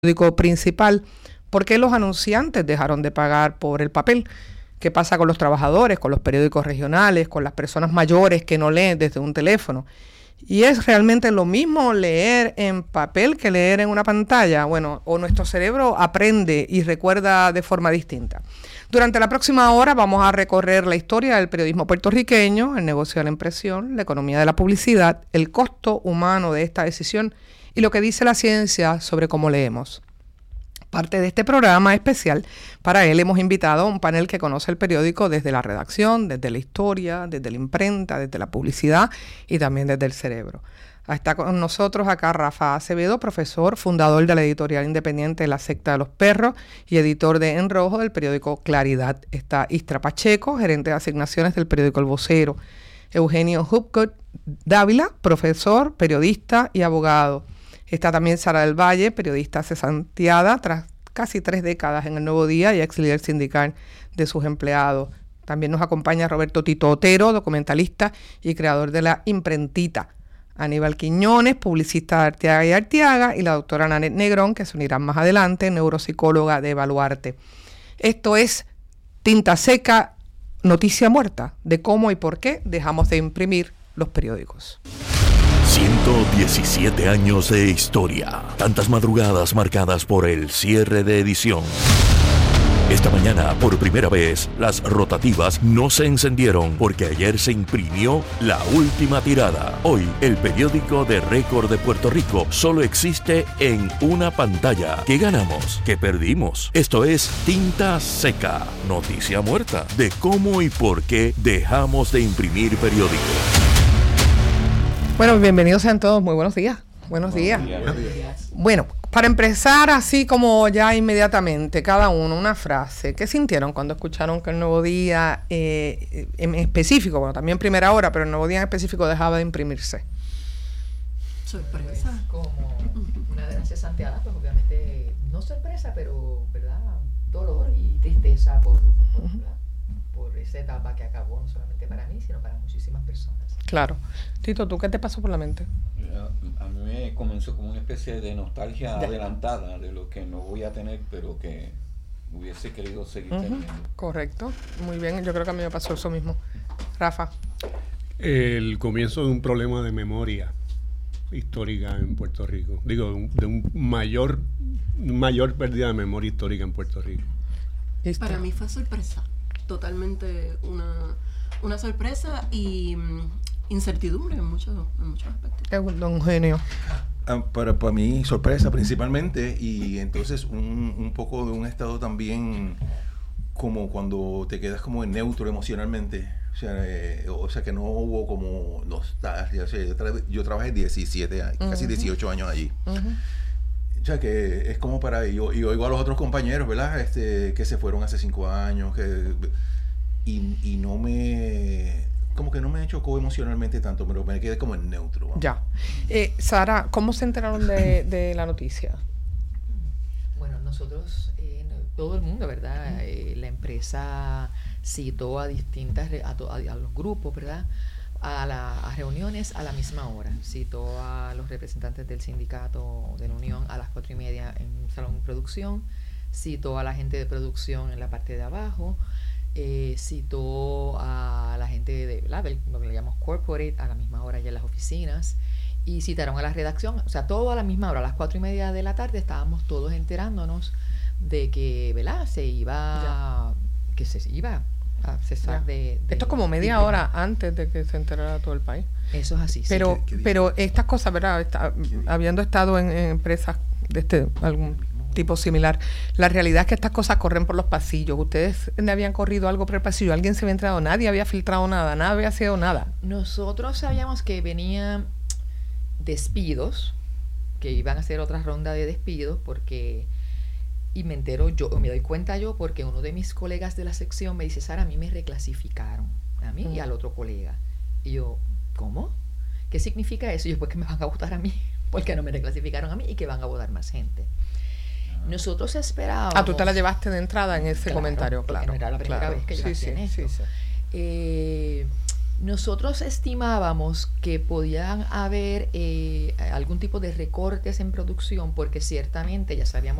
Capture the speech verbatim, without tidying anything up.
periódico principal. ¿Por qué los anunciantes dejaron de pagar por el papel? ¿Qué pasa con los trabajadores, con los periódicos regionales, con las personas mayores que no leen desde un teléfono? ¿Y es realmente lo mismo leer en papel que leer en una pantalla? Bueno, o nuestro cerebro aprende y recuerda de forma distinta. Durante la próxima hora vamos a recorrer la historia del periodismo puertorriqueño, el negocio de la impresión, la economía de la publicidad, el costo humano de esta decisión y lo que dice la ciencia sobre cómo leemos. Parte de este programa especial, para él hemos invitado a un panel que conoce el periódico desde la redacción, desde la historia, desde la imprenta, desde la publicidad y también desde el cerebro. Está con nosotros acá Rafa Acevedo, profesor, fundador de la editorial independiente La Secta de los Perros y editor de En Rojo del periódico Claridad. Está Istra Pacheco, gerente de asignaciones del periódico El Vocero. Eugenio Hupcott Dávila, profesor, periodista y abogado. Está también Sara del Valle, periodista cesanteada tras casi tres décadas en El Nuevo Día y ex líder sindical de sus empleados. También nos acompaña Roberto Tito Otero, documentalista y creador de La Imprentita. Aníbal Quiñones, publicista de Arteaga y Arteaga, y la doctora Nanet Negrón, que se unirán más adelante, neuropsicóloga de Baluarte. Esto es Tinta Seca, noticia muerta, de cómo y por qué dejamos de imprimir los periódicos. ciento diecisiete años de historia. Tantas madrugadas marcadas por el cierre de edición. Esta mañana, por primera vez, las rotativas no se encendieron porque ayer se imprimió la última tirada. Hoy, el periódico de récord de Puerto Rico solo existe en una pantalla. ¿Qué ganamos? ¿Qué perdimos? Esto es Tinta Seca, noticia muerta, de cómo y por qué dejamos de imprimir periódicos. Bueno, bienvenidos sean todos, muy buenos días. Buenos días. Buenos días. Bueno, para empezar así como ya inmediatamente, cada uno una frase. ¿Qué sintieron cuando escucharon que El Nuevo Día eh, en específico, bueno, también Primera Hora, pero El Nuevo Día en específico dejaba de imprimirse? Sorpresa. Como una de las cesanteadas, pues obviamente no sorpresa, pero verdad, dolor y tristeza por, por, uh-huh. por esa etapa que acabó, no solamente para mí, sino para muchísimas personas. Claro. Tito, ¿tú qué te pasó por la mente? A mí me comenzó como una especie de nostalgia ya. adelantada de lo que no voy a tener, pero que hubiese querido seguir uh-huh. teniendo. Correcto, muy bien, yo creo que a mí me pasó eso mismo. Rafa. El comienzo de un problema de memoria histórica en Puerto Rico. Digo, de un, de un mayor, mayor pérdida de memoria histórica en Puerto Rico. ¿Listo? Para mí fue sorpresa, totalmente una, una sorpresa y incertidumbre en muchos, en muchos aspectos. Don Eugenio. Ah, para, para mí, sorpresa principalmente, y entonces un, un poco de un estado también como cuando te quedas como en neutro emocionalmente. O sea, eh, o sea que no hubo como nostalgia. O sea, yo, tra- yo trabajé diecisiete años, uh-huh. casi dieciocho años allí. Uh-huh. O sea que es como para ello. Y oigo a los otros compañeros, ¿verdad? Este, que se fueron hace cinco años, que y, y no me... como que no me chocó emocionalmente tanto, pero me quedé como en neutro. Vamos. Ya. Eh, Sara, ¿cómo se enteraron de, de la noticia? Bueno, nosotros, eh, todo el mundo, ¿verdad? Eh, la empresa citó a distintas, a, to, a, a los grupos, ¿verdad? A, la, a reuniones a la misma hora. Citó a los representantes del sindicato de la Unión a las cuatro y media en un salón de producción. Citó a la gente de producción en la parte de abajo. Eh, citó a la gente de, ¿verdad? de lo que le llamamos corporate a la misma hora ya en las oficinas y citaron a la redacción, o sea, todo a la misma hora, a las cuatro y media de la tarde estábamos todos enterándonos de que, ¿verdad? Se iba, ya. que se iba a cesar de, de... Esto es como media de, hora antes de que se enterara todo el país. Eso es así. Pero, sí. ¿Qué, qué pero estas cosas, ¿verdad? Está, habiendo estado en, en empresas de este, algún tipo similar, la realidad es que estas cosas corren por los pasillos. Ustedes habían corrido algo por el pasillo, alguien se había entrado, nadie había filtrado nada, nada había sido nada. Nosotros sabíamos que venían despidos, que iban a hacer otra ronda de despidos, porque, y me entero yo, me doy cuenta yo, porque uno de mis colegas de la sección me dice, Sara, a mí me reclasificaron, a mí mm. y al otro colega. Y yo, ¿cómo? ¿Qué significa eso? Y yo, pues que me van a votar a mí, porque no me reclasificaron a mí y que van a votar más gente. Nosotros esperábamos... Ah, tú te la llevaste de entrada en ese claro, comentario, claro. No era la primera claro. vez que yo sí, hacía sí, esto. Sí, sí. Eh, Nosotros estimábamos que podían haber eh, algún tipo de recortes en producción porque ciertamente ya sabíamos